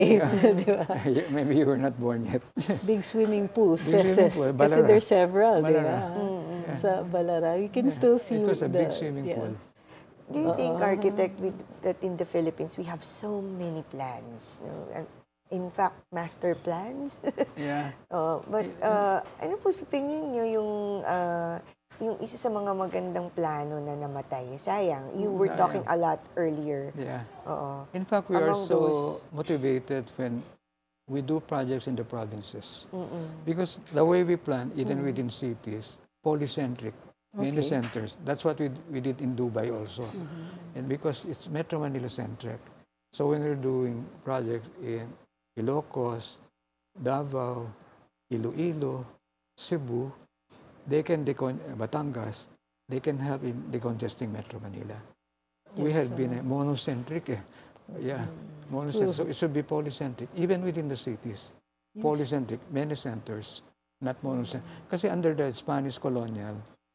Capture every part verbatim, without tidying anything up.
Yeah. Di ba? Maybe you were not born yet. Big swimming pools. Big swimming pool, Kasi Balara. there's several, di ba? Balara. Yeah. Sa Balara. You can still see It was a the, big swimming yeah. pool. Do you think, architect, with, that in the Philippines we have so many plans? No? And in fact, master plans. Yeah. uh, but uh, ano po sa tingin nyo yung uh, yung isa sa mga magandang plano na namatay? Sayang. You were talking a lot earlier. Yeah. Oo. In fact, we are Among so those- motivated when we do projects in the provinces. Mm-mm. Because the way we plan, even within cities, polycentric, many Okay. centers. That's what we, we did in Dubai also. And because it's Metro Manila centric. So when we're doing projects in Ilocos, Davao, Iloilo, Cebu, they can decon Batangas, they can help in decongesting Metro Manila. We Yes, have been a monocentric, eh. yeah, monocentric. So it should be polycentric, even within the cities. Polycentric, many centers, not monocentric. Kasi under the Spanish colonial,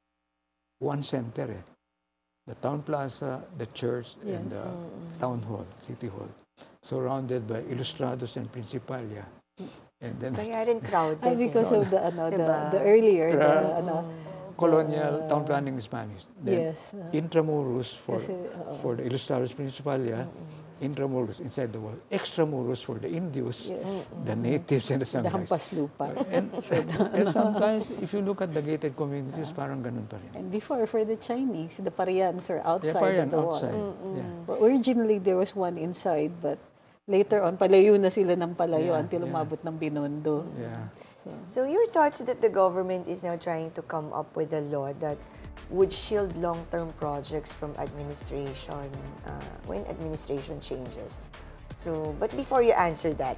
one center, eh. The town plaza, the church, and Yes. the town hall, city hall. Surrounded by Ilustrados and Principalia. And then Kaya rin crowded. Ah, because eh. of the, ano, the, Diba? the earlier, the, Ra- ano, colonial town planning Spanish. Then yes. uh, Intramuros for Kasi, oo. for the Ilustrados Principalia. Intramuros inside the wall. Extramuros for the Indios, Yes. the natives and the The Sanghais. hampas lupa. And, and sometimes, if you look at the gated communities, parang ganun pa rin. And before, for the Chinese, the Parians are outside Yeah, of the wall. outside. Yeah. But originally, there was one inside, but later on, palayo na sila ng palayo Yeah, until yeah. umabot ng Binondo. Yeah. So, So your thoughts that the government is now trying to come up with a law that would shield long-term projects from administration uh, when administration changes. So, but before you answer that,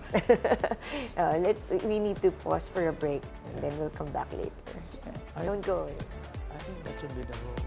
uh, let we need to pause for a break, and then we'll come back later. I- Don't go away. I think that should be the role.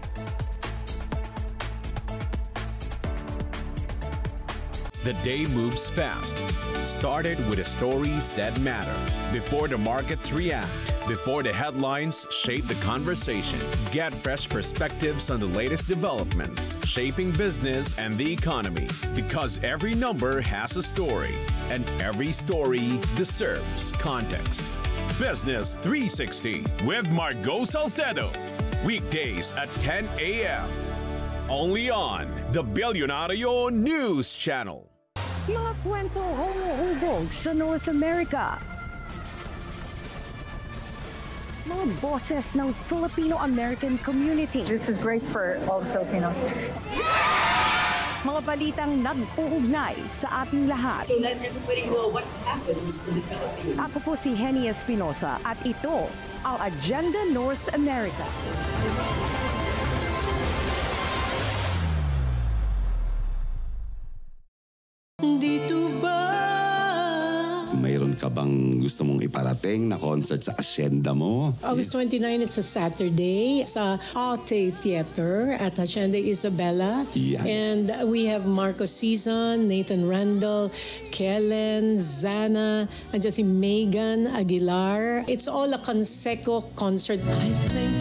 The day moves fast. Started with the stories that matter. Before the markets react, before the headlines shape the conversation, get fresh perspectives on the latest developments shaping business and the economy. Because every number has a story, and every story deserves context. Business three sixty with Margot Salcedo. Weekdays at ten a m Only on the Billionario News Channel. Mga kwento humuhubog sa North America. Mga boses ng Filipino-American community. This is great for all the Filipinos. Mga balitang nag-uugnay sa ating lahat. So let everybody know what happens in the Philippines. Ako po si Henny Espinosa at ito ang Agenda North America. Mayroon ka bang gusto mong iparating na concert sa asyenda mo? August twenty-ninth, it's a Saturday sa Alte Theater at Hacienda Isabela. Yeah. And we have Marco Season, Nathan Randall, Kellen, Zana, and si Megan Aguilar. It's all a Conseco concert. I think